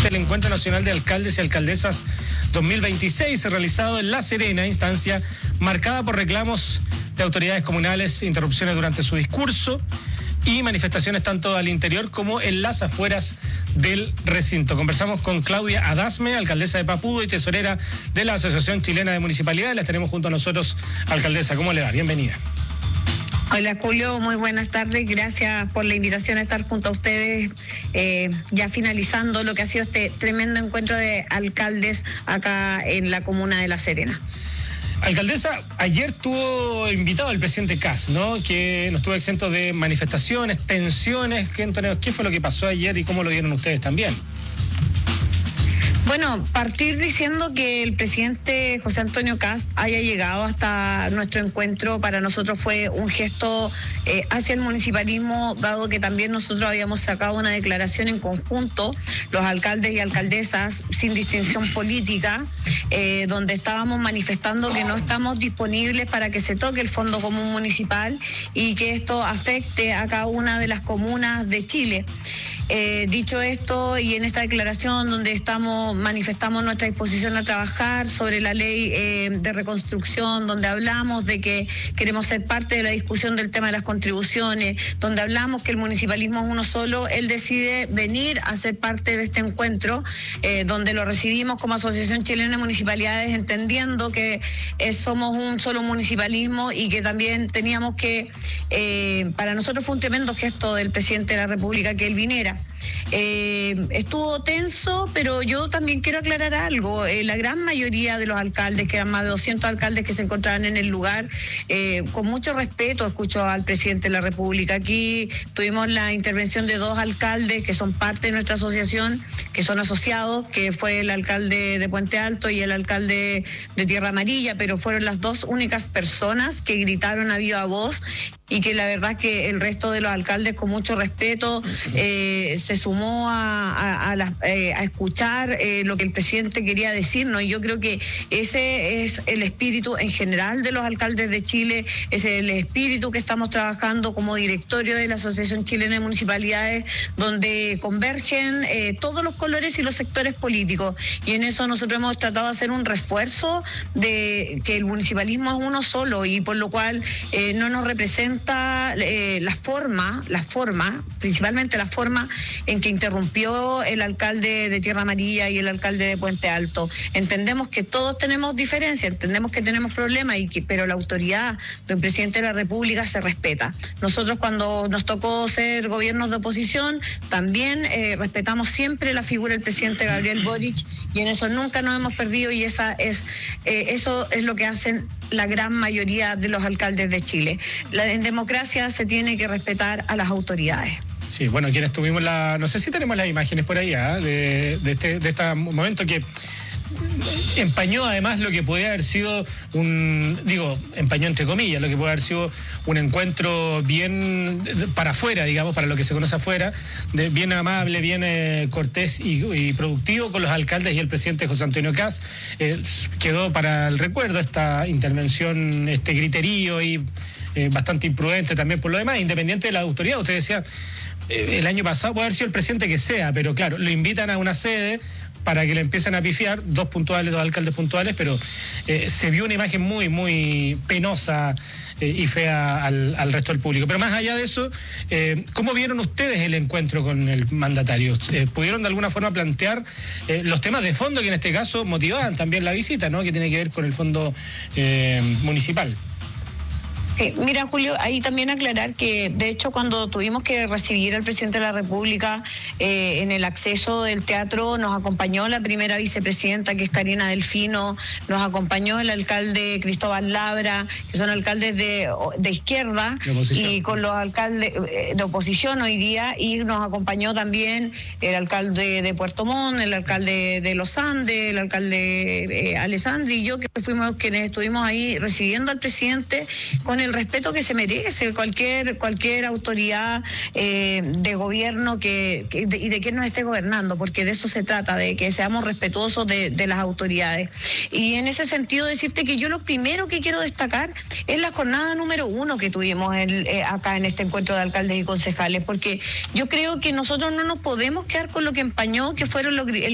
parte del Encuentro Nacional de Alcaldes y Alcaldesas 2026, realizado en La Serena, instancia marcada por reclamos de autoridades comunales, interrupciones durante su discurso y manifestaciones tanto al interior como en las afueras del recinto. Conversamos con Claudia Adasme, alcaldesa de Papudo y tesorera de la Asociación Chilena de Municipalidades. La tenemos junto a nosotros. Alcaldesa, ¿cómo le va? Bienvenida. Hola Julio, muy buenas tardes, gracias por la invitación a estar junto a ustedes, ya finalizando lo que ha sido este tremendo encuentro de alcaldes acá en la comuna de La Serena. Alcaldesa, ayer tuvo invitado al presidente Kast, ¿no? Que no estuvo exento de manifestaciones, tensiones. ¿Qué fue lo que pasó ayer y cómo lo vieron ustedes también? Bueno, partir diciendo que el presidente José Antonio Kast haya llegado hasta nuestro encuentro para nosotros fue un gesto hacia el municipalismo, dado que también nosotros habíamos sacado una declaración en conjunto, los alcaldes y alcaldesas sin distinción política, donde estábamos manifestando que no estamos disponibles para que se toque el Fondo Común Municipal y que esto afecte a cada una de las comunas de Chile. Dicho esto, y en esta declaración donde manifestamos nuestra disposición a trabajar sobre la ley de reconstrucción, donde hablamos de que queremos ser parte de la discusión del tema de las contribuciones, donde hablamos que el municipalismo es uno solo, él decide venir a ser parte de este encuentro, donde lo recibimos como Asociación Chilena de Municipalidades, entendiendo que somos un solo municipalismo y que también teníamos que, para nosotros fue un tremendo gesto del presidente de la República que él viniera. Estuvo tenso, pero yo también quiero aclarar algo. La gran mayoría de los alcaldes, que eran más de 200 alcaldes que se encontraban en el lugar, con mucho respeto escucho al presidente de la República. Aquí tuvimos la intervención de 2 alcaldes que son parte de nuestra asociación, que son asociados, que fue el alcalde de Puente Alto y el alcalde de Tierra Amarilla, pero fueron las 2 únicas personas que gritaron a viva voz y que la verdad es que el resto de los alcaldes con mucho respeto se sumó a escuchar lo que el presidente quería decirnos, y yo creo que ese es el espíritu en general de los alcaldes de Chile, ese es el espíritu que estamos trabajando como directorio de la Asociación Chilena de Municipalidades, donde convergen todos los colores y los sectores políticos, y en eso nosotros hemos tratado de hacer un refuerzo de que el municipalismo es uno solo, y por lo cual no nos representa la forma, principalmente la forma en que interrumpió el alcalde de Tierra Amarilla y el alcalde de Puente Alto. Entendemos que todos tenemos diferencias, entendemos que tenemos problemas, pero la autoridad del presidente de la República se respeta. Nosotros cuando nos tocó ser gobiernos de oposición, también respetamos siempre la figura del presidente Gabriel Boric, y en eso nunca nos hemos perdido, y eso es lo que hacen la gran mayoría de los alcaldes de Chile. En democracia se tiene que respetar a las autoridades. Sí, bueno, quienes tuvimos no sé si tenemos las imágenes por ahí, de este momento que empañó además lo que podía haber sido empañó entre comillas, lo que puede haber sido un encuentro bien para afuera, digamos, para lo que se conoce afuera, bien amable, bien cortés y productivo con los alcaldes y el presidente José Antonio Kast. Quedó para el recuerdo esta intervención, este griterío y bastante imprudente también por lo demás, independiente de la autoridad. Usted decía, el año pasado puede haber sido el presidente que sea, pero claro, lo invitan a una sede para que le empiecen a pifiar, 2 alcaldes puntuales, pero se vio una imagen muy, muy penosa y fea al resto del público. Pero más allá de eso, ¿cómo vieron ustedes el encuentro con el mandatario? ¿Pudieron de alguna forma plantear los temas de fondo que en este caso motivaban también la visita, ¿no? Que tiene que ver con el fondo municipal? Sí, mira Julio, ahí también aclarar que de hecho cuando tuvimos que recibir al presidente de la República en el acceso del teatro nos acompañó la primera vicepresidenta, que es Karina Delfino, nos acompañó el alcalde Cristóbal Labra, que son alcaldes de izquierda, y con los alcaldes de oposición hoy día, y nos acompañó también el alcalde de Puerto Montt, el alcalde de Los Andes, el alcalde Alessandri y yo, que fuimos quienes estuvimos ahí recibiendo al presidente con el respeto que se merece cualquier autoridad de gobierno y de quien nos esté gobernando, porque de eso se trata, de que seamos respetuosos de las autoridades. Y en ese sentido decirte que yo lo primero que quiero destacar es la jornada número 1 que tuvimos acá en este encuentro de alcaldes y concejales, porque yo creo que nosotros no nos podemos quedar con lo que empañó, que fueron el